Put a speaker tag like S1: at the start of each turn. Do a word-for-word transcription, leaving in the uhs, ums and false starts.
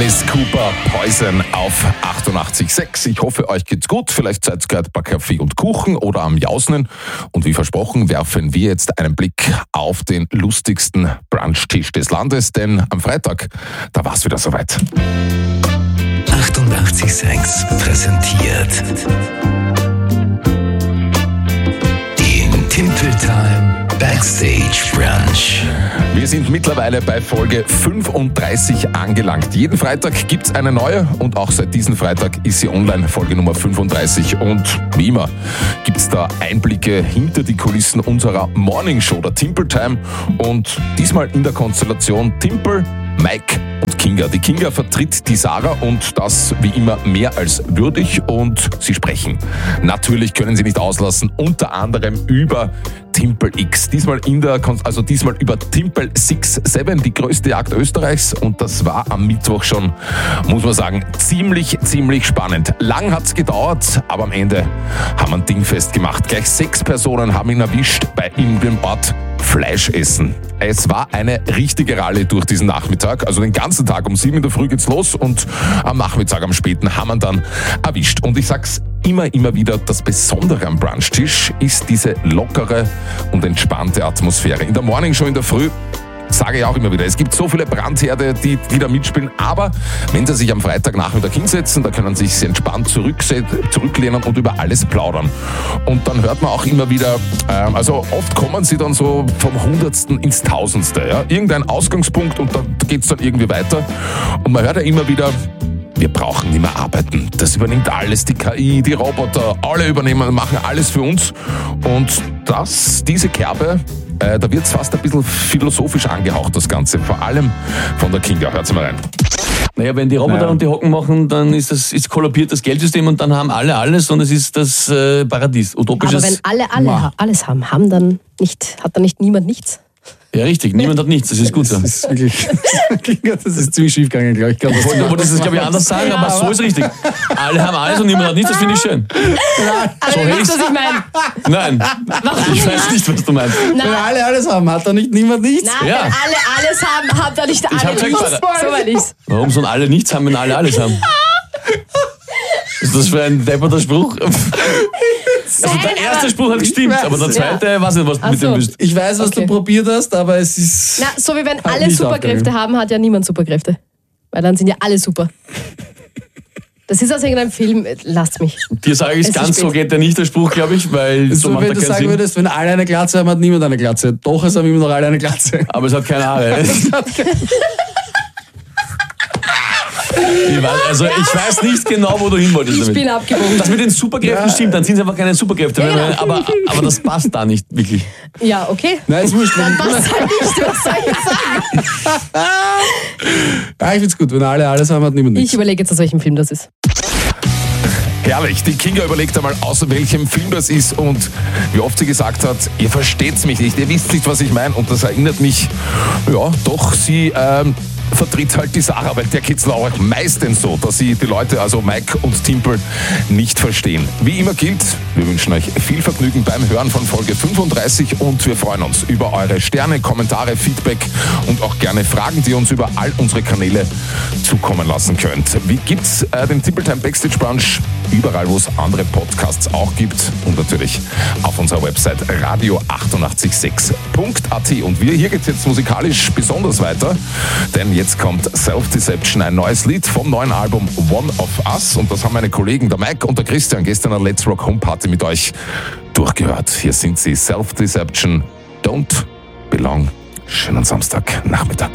S1: Alice Cooper, Poison auf achtundachtzig Komma sechs. Ich hoffe, euch geht's gut. Vielleicht seid ihr gerade bei Kaffee und Kuchen oder am Jausen. Und wie versprochen, werfen wir jetzt einen Blick auf den lustigsten Brunchtisch des Landes. Denn am Freitag, da war's wieder soweit.
S2: achtundachtzig Komma sechs präsentiert den Timpel Time Backstage Brunch.
S1: Wir sind mittlerweile bei Folge fünfunddreißig angelangt. Jeden Freitag gibt's eine neue und auch seit diesem Freitag ist sie online, Folge Nummer fünfunddreißig. Und wie immer gibt's da Einblicke hinter die Kulissen unserer Morningshow, der Timpel Time. Und diesmal in der Konstellation Timpel, Mike und Kinga. Die Kinga vertritt die Sarah und das wie immer mehr als würdig, und sie sprechen. Natürlich können sie nicht auslassen, unter anderem über Timpel X. Diesmal in der, also diesmal über Timpel sechs sieben, die größte Jagd Österreichs, und das war am Mittwoch schon, muss man sagen, ziemlich, ziemlich spannend. Lang hat's gedauert, aber am Ende haben wir ein Ding festgemacht. Gleich sechs Personen haben ihn erwischt bei ihm dem Ort Fleischessen. Es war eine richtige Rallye durch diesen Nachmittag, also den ganzen Tag. Um sieben in der Früh geht's los und am Nachmittag, am späten, haben wir dann erwischt. Und ich sag's immer, immer wieder, das Besondere am Brunchtisch ist diese lockere und entspannte Atmosphäre. In der Morningshow in der Früh sage ich auch immer wieder, es gibt so viele Brandherde, die, die da mitspielen, aber wenn sie sich am Freitagnachmittag hinsetzen, da können sie sich entspannt zurücklehnen und über alles plaudern. Und dann hört man auch immer wieder, ähm, also oft kommen sie dann so vom Hundertsten ins Tausendste, ja? Irgendein Ausgangspunkt, und dann geht's dann irgendwie weiter. Und man hört ja immer wieder, wir brauchen nicht mehr arbeiten. Das übernimmt alles, die K I, die Roboter, alle übernehmen und machen alles für uns. Und das, diese Kerbe, äh, da wird es fast ein bisschen philosophisch angehaucht, das Ganze. Vor allem von der Kinga. Hört's mal rein.
S3: Naja, wenn die Roboter naja. und die Hocken machen, dann ist das ist kollabiert das Geldsystem und dann haben alle alles und es ist das äh, Paradies. Utopisches.
S4: Aber wenn alle, alle ha- alles haben, haben dann nicht, hat dann nicht niemand nichts?
S3: Ja, richtig. Niemand hat nichts. Das ist gut so.
S5: Das ist wirklich, das ist ziemlich schief gegangen, glaube ich. ich glaub,
S3: das ich wollte das, glaube ich, anders sagen, aber so ist richtig. Alle haben alles und niemand hat nichts, das finde ich schön.
S4: Also so nicht, was ich meine.
S3: Nein, ich weiß nicht, was du meinst.
S5: Nein. Wenn alle alles haben, hat da nicht niemand nichts?
S4: Nein,
S3: ja.
S4: wenn alle alles haben, hat da nicht alle
S3: hab
S4: nichts.
S3: gesagt,
S4: so meine ich's.
S3: Warum sollen alle nichts haben, wenn alle alles haben? Was ist das für ein depperter Spruch? Also der erste Spruch hat gestimmt, aber der zweite, ja. weiß nicht, was du
S4: Ach
S3: mit
S4: so.
S3: dem bist.
S5: Ich weiß, was
S4: Okay.
S5: du probiert hast, aber es ist...
S4: Na, so wie wenn
S5: Hat
S4: alle
S5: nicht
S4: Superkräfte
S5: aufgegangen.
S4: haben, hat ja niemand Superkräfte. Weil dann sind ja alle super. Das ist aus irgendeinem Film, lasst mich.
S3: Dir sage ich
S4: Es
S3: es
S4: ist
S3: ganz so,
S4: spät.
S3: geht der nicht, der Spruch, glaube ich, weil so
S5: so,
S3: macht
S5: wenn
S3: er
S5: du
S3: keinen
S5: sagen
S3: Sinn.
S5: würdest, wenn alle eine Glatze haben, hat niemand eine Glatze. Doch, es haben immer noch alle eine Glatze.
S3: Aber es hat keine Haare. Ich weiß, also ich weiß nicht genau, wo du hin wolltest
S4: Ich
S3: damit.
S4: bin abgebogen.
S3: Das mit den Superkräften
S5: Ja.
S3: stimmt, dann sind es einfach keine Superkräfte.
S4: Ja, genau.
S3: aber, aber das passt da nicht wirklich.
S4: Ja, okay.
S5: Nein, ist wurscht.
S4: Dann passt halt nicht, was soll ich sagen?
S5: Ja, ich find's gut. Wenn alle alles haben, hat niemand
S4: Ich
S5: nichts.
S4: überlege jetzt, aus welchem Film das ist.
S1: Herrlich, die Kinga überlegt einmal, aus welchem Film das ist und wie oft sie gesagt hat, ihr versteht's mich nicht, ihr wisst nicht, was ich meine, und das erinnert mich, ja, doch, sie ähm, vertritt halt die Sarah, weil der geht's auch meistens so, dass sie die Leute, also Mike und Timpel, nicht verstehen. Wie immer gilt, wir wünschen euch viel Vergnügen beim Hören von Folge fünfunddreißig und wir freuen uns über eure Sterne, Kommentare, Feedback und auch gerne Fragen, die ihr uns über all unsere Kanäle zukommen lassen könnt. Wie gibt's äh, den Timpel Time Backstage Brunch? Überall, wo es andere Podcasts auch gibt, und natürlich auf unserer Website radio achtundachtzig Komma sechs punkt a t. Und wir, hier geht's jetzt musikalisch besonders weiter, denn jetzt kommt Self-Deception, ein neues Lied vom neuen Album One of Us, und das haben meine Kollegen, der Mike und der Christian, gestern an Let's Rock Home Party mit euch durchgehört. Hier sind sie, Self-Deception, Don't Belong. Schönen Samstagnachmittag.